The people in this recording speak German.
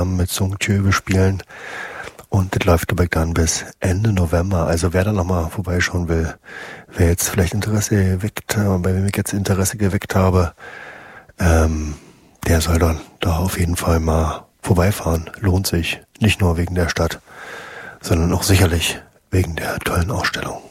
mit Sung Tjöwe spielen. Und das läuft dabei dann bis Ende November. Also wer da nochmal vorbeischauen will, wer jetzt vielleicht Interesse geweckt, bei wem ich jetzt Interesse geweckt habe, der soll dann da auf jeden Fall mal vorbeifahren. Lohnt sich. Nicht nur wegen der Stadt, sondern auch sicherlich wegen der tollen Ausstellung.